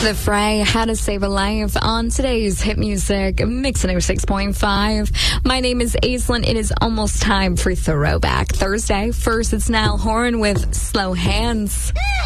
The Fray, How to Save a Life on today's Hit Music Mix 106.5. My name is Aislinn. It is almost time for Throwback Thursday. First, it's Niall Horan with Slow Hands.